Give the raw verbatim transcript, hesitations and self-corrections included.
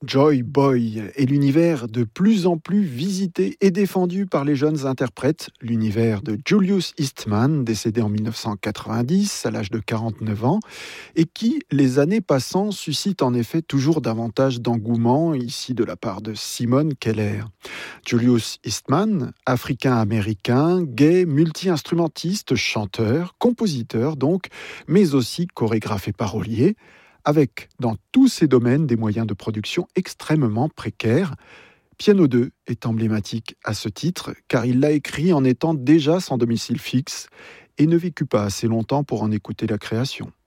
Joy Boy est l'univers de plus en plus visité et défendu par les jeunes interprètes, l'univers de Julius Eastman, décédé en dix-neuf cent quatre-vingt-dix à l'âge de quarante-neuf ans, et qui, les années passant, suscite en effet toujours davantage d'engouement, ici de la part de Simone Keller. Julius Eastman, africain-américain, gay, multi-instrumentiste, chanteur, compositeur donc, mais aussi chorégraphe et parolier, avec, dans tous ces domaines, des moyens de production extrêmement précaires. Piano deux est emblématique à ce titre, car il l'a écrit en étant déjà sans domicile fixe et ne vécut pas assez longtemps pour en écouter la création.